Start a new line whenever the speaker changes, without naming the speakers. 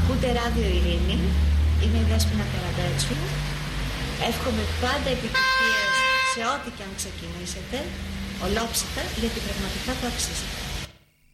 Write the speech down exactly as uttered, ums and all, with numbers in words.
Ακούτε Ράδιο Ειρήνη, είμαι η Δέσποινα Καραντέτσου. Εύχομαι πάντα επιτυχίες σε ό,τι και αν ξεκινήσετε, ολόψυχα, γιατί πραγματικά το αξίζετε.